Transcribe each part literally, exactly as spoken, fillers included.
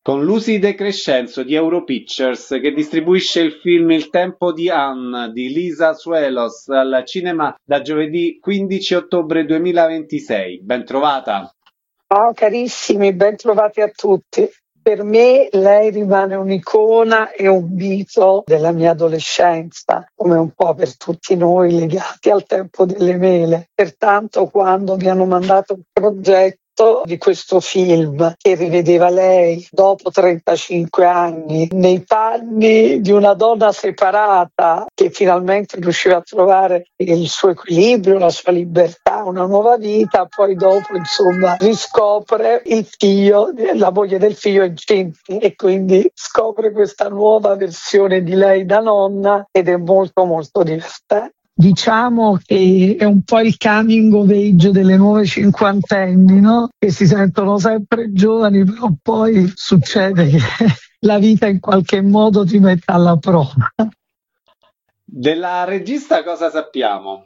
con Lucy De Crescenzo di Europictures, che distribuisce il film Il tempo di Anne di Lisa Azuelos al cinema da giovedì quindici ottobre duemilaventisei. Ben trovata. Ciao carissimi, ben trovati a tutti. Per me lei rimane un'icona e un mito della mia adolescenza, come un po' per tutti noi legati al tempo delle mele. Pertanto quando mi hanno mandato un progetto di questo film che rivedeva lei dopo trentacinque anni nei panni di una donna separata che finalmente riusciva a trovare il suo equilibrio, la sua libertà, una nuova vita, poi dopo insomma riscopre il figlio, la moglie del figlio incinta e quindi scopre questa nuova versione di lei da nonna ed è molto molto divertente. Diciamo che è un po' il coming of age delle nuove cinquantenni, no? Che si sentono sempre giovani, però poi succede che la vita in qualche modo ti mette alla prova. Della regista cosa sappiamo?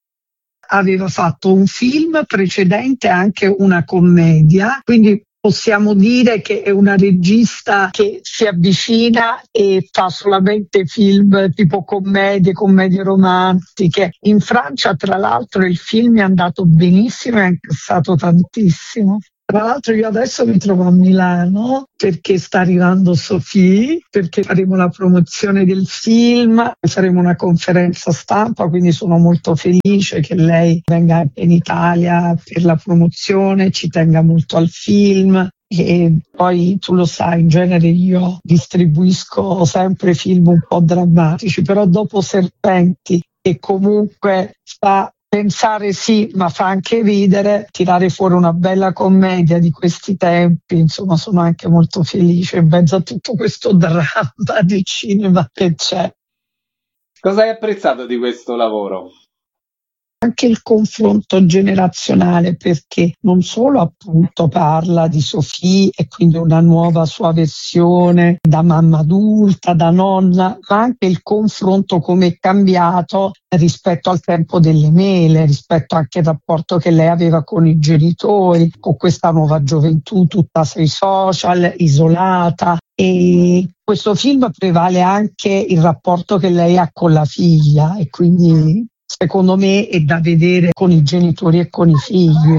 Aveva fatto un film precedente, anche una commedia, quindi possiamo dire che è una regista che si avvicina e fa solamente film tipo commedie, commedie romantiche. In Francia, tra l'altro, il film è andato benissimo e ha incassato tantissimo. Tra l'altro io adesso mi trovo a Milano perché sta arrivando Sophie, perché faremo la promozione del film, faremo una conferenza stampa, quindi sono molto felice che lei venga anche in Italia per la promozione, ci tenga molto al film. E poi tu lo sai, in genere io distribuisco sempre film un po' drammatici, però dopo Serpenti, che comunque fa pensare sì, ma fa anche ridere, tirare fuori una bella commedia di questi tempi, insomma sono anche molto felice in mezzo a tutto questo dramma di cinema che c'è. Cosa hai apprezzato di questo lavoro? Anche il confronto generazionale, perché non solo appunto parla di Sophie e quindi una nuova sua versione da mamma adulta, da nonna, ma anche il confronto come è cambiato rispetto al tempo delle mele, rispetto anche al rapporto che lei aveva con i genitori, con questa nuova gioventù tutta sui social, isolata. E questo film prevale anche il rapporto che lei ha con la figlia e quindi secondo me è da vedere con i genitori e con i figli.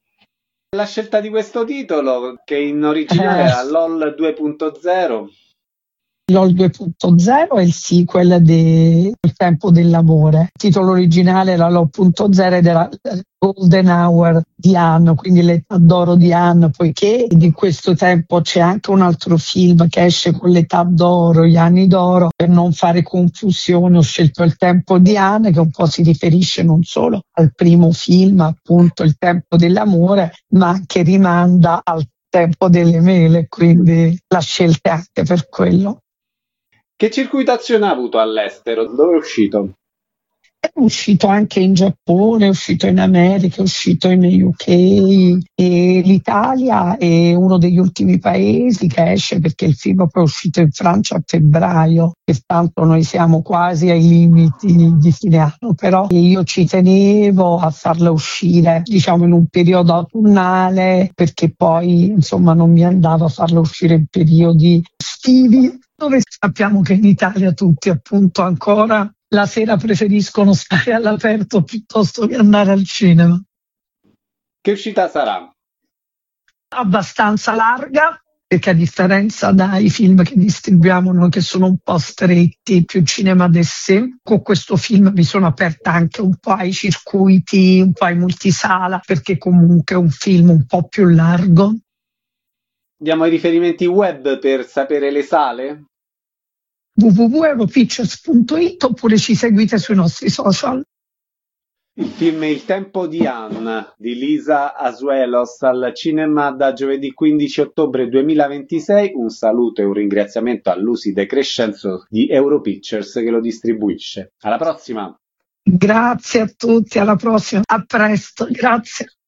La scelta di questo titolo, che in originale era eh, LOL due punto zero. LOL due punto zero è il sequel del tempo dell'amore. Il titolo originale era LOL due punto zero ed era Golden Hour di Anne, quindi l'età d'oro di Anne, poiché di questo tempo c'è anche un altro film che esce con l'età d'oro, gli anni d'oro. Per non fare confusione ho scelto il tempo di Anne, che un po' si riferisce non solo al primo film, appunto il tempo dell'amore, ma anche rimanda al tempo delle mele, quindi la scelta è anche per quello. Che circuitazione ha avuto all'estero? Dove è uscito? È uscito anche in Giappone, è uscito in America, è uscito in U K e l'Italia è uno degli ultimi paesi che esce perché il film poi è uscito in Francia a febbraio, pertanto noi siamo quasi ai limiti di fine anno, però io ci tenevo a farla uscire diciamo in un periodo autunnale perché poi insomma non mi andava a farla uscire in periodi estivi, dove sappiamo che in Italia tutti appunto ancora la sera preferiscono stare all'aperto piuttosto che andare al cinema. Che uscita sarà? Abbastanza larga, perché a differenza dai film che distribuiamo noi che sono un po' stretti, più cinema d'essè, con questo film mi sono aperta anche un po' ai circuiti, un po' ai multisala, perché comunque è un film un po' più largo. Diamo i riferimenti web per sapere le sale? w w w punto europictures punto it oppure ci seguite sui nostri social. Il film Il tempo di Anne di Lisa Azuelos al cinema da giovedì quindici ottobre duemilaventisei. Un saluto e un ringraziamento a Lucy De Crescenzo di Europictures che lo distribuisce. Alla prossima! Grazie a tutti, alla prossima, a presto, grazie.